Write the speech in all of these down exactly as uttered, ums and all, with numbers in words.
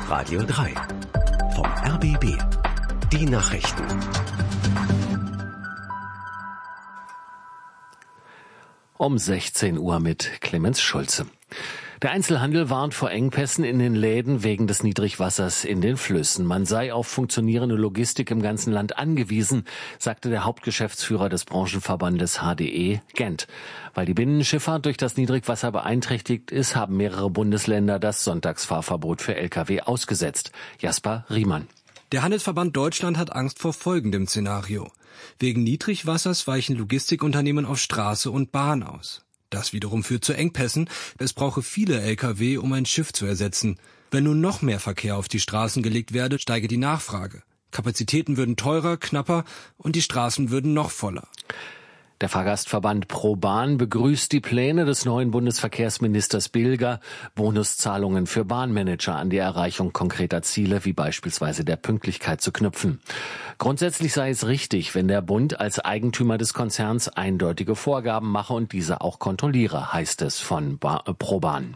Radio drei. Vom R B B. Die Nachrichten. Um sechzehn Uhr mit Clemens Schulze. Der Einzelhandel warnt vor Engpässen in den Läden wegen des Niedrigwassers in den Flüssen. Man sei auf funktionierende Logistik im ganzen Land angewiesen, sagte der Hauptgeschäftsführer des Branchenverbandes H D E, Gent. Weil die Binnenschifffahrt durch das Niedrigwasser beeinträchtigt ist, haben mehrere Bundesländer das Sonntagsfahrverbot für L K W ausgesetzt. Jasper Riemann. Der Handelsverband Deutschland hat Angst vor folgendem Szenario. Wegen Niedrigwassers weichen Logistikunternehmen auf Straße und Bahn aus. Das wiederum führt zu Engpässen. Es brauche viele L K W, um ein Schiff zu ersetzen. Wenn nun noch mehr Verkehr auf die Straßen gelegt werde, steige die Nachfrage. Kapazitäten würden teurer, knapper und die Straßen würden noch voller. Der Fahrgastverband ProBahn begrüßt die Pläne des neuen Bundesverkehrsministers Bilger, Bonuszahlungen für Bahnmanager an die Erreichung konkreter Ziele wie beispielsweise der Pünktlichkeit zu knüpfen. Grundsätzlich sei es richtig, wenn der Bund als Eigentümer des Konzerns eindeutige Vorgaben mache und diese auch kontrolliere, heißt es von ba- äh, ProBahn.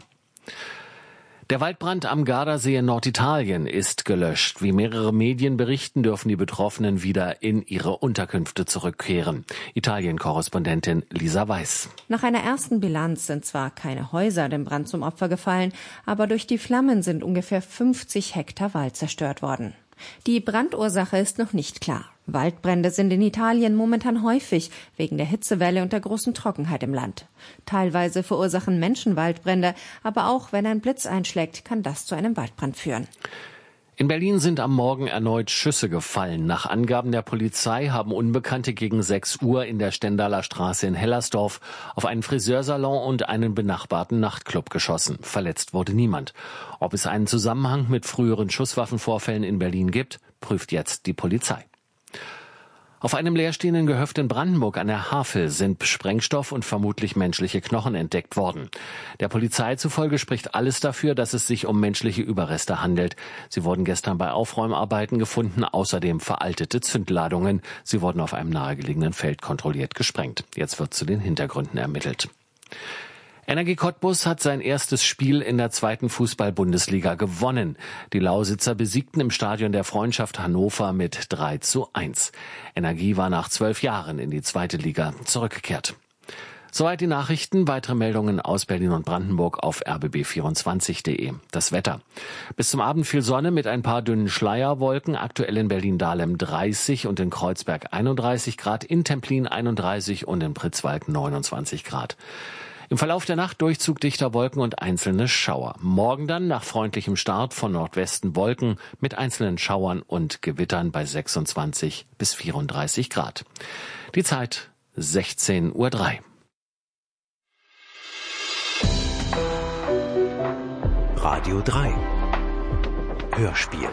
Der Waldbrand am Gardasee in Norditalien ist gelöscht. Wie mehrere Medien berichten, dürfen die Betroffenen wieder in ihre Unterkünfte zurückkehren. Italien-Korrespondentin Lisa Weiß. Nach einer ersten Bilanz sind zwar keine Häuser dem Brand zum Opfer gefallen, aber durch die Flammen sind ungefähr fünfzig Hektar Wald zerstört worden. Die Brandursache ist noch nicht klar. Waldbrände sind in Italien momentan häufig, wegen der Hitzewelle und der großen Trockenheit im Land. Teilweise verursachen Menschen Waldbrände, aber auch wenn ein Blitz einschlägt, kann das zu einem Waldbrand führen. In Berlin sind am Morgen erneut Schüsse gefallen. Nach Angaben der Polizei haben Unbekannte gegen sechs Uhr in der Stendaler Straße in Hellersdorf auf einen Friseursalon und einen benachbarten Nachtclub geschossen. Verletzt wurde niemand. Ob es einen Zusammenhang mit früheren Schusswaffenvorfällen in Berlin gibt, prüft jetzt die Polizei. Auf einem leerstehenden Gehöft in Brandenburg an der Havel sind Sprengstoff und vermutlich menschliche Knochen entdeckt worden. Der Polizei zufolge spricht alles dafür, dass es sich um menschliche Überreste handelt. Sie wurden gestern bei Aufräumarbeiten gefunden, außerdem veraltete Zündladungen. Sie wurden auf einem nahegelegenen Feld kontrolliert gesprengt. Jetzt wird zu den Hintergründen ermittelt. Energie Cottbus hat sein erstes Spiel in der zweiten Fußball-Bundesliga gewonnen. Die Lausitzer besiegten im Stadion der Freundschaft Hannover mit drei zu eins. Energie war nach zwölf Jahren in die zweite Liga zurückgekehrt. Soweit die Nachrichten. Weitere Meldungen aus Berlin und Brandenburg auf r b b vierundzwanzig punkt de. Das Wetter. Bis zum Abend viel Sonne mit ein paar dünnen Schleierwolken. Aktuell in Berlin-Dahlem dreißig und in Kreuzberg einunddreißig Grad, in Templin einunddreißig und in Pritzwalk neunundzwanzig Grad. Im Verlauf der Nacht Durchzug dichter Wolken und einzelne Schauer. Morgen dann nach freundlichem Start von Nordwesten Wolken mit einzelnen Schauern und Gewittern bei sechsundzwanzig bis vierunddreißig Grad. Die Zeit sechzehn Uhr drei. Radio drei. Hörspiel.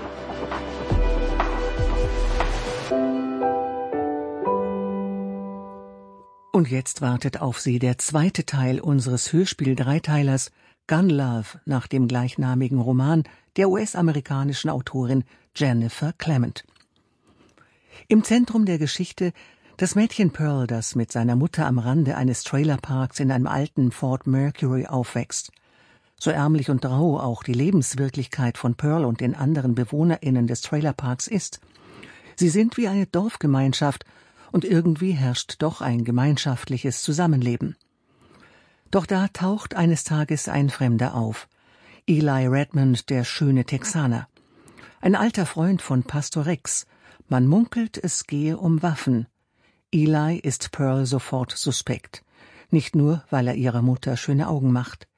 Und jetzt wartet auf Sie der zweite Teil unseres Hörspiel-Dreiteilers Gun Love nach dem gleichnamigen Roman der U S-amerikanischen Autorin Jennifer Clement. Im Zentrum der Geschichte das Mädchen Pearl, das mit seiner Mutter am Rande eines Trailerparks in einem alten Ford Mercury aufwächst. So ärmlich und rau auch die Lebenswirklichkeit von Pearl und den anderen BewohnerInnen des Trailerparks ist. Sie sind wie eine Dorfgemeinschaft, und irgendwie herrscht doch ein gemeinschaftliches Zusammenleben. Doch da taucht eines Tages ein Fremder auf. Eli Redmond, der schöne Texaner. Ein alter Freund von Pastor Rex. Man munkelt, es gehe um Waffen. Eli ist Pearl sofort suspekt. Nicht nur, weil er ihrer Mutter schöne Augen macht.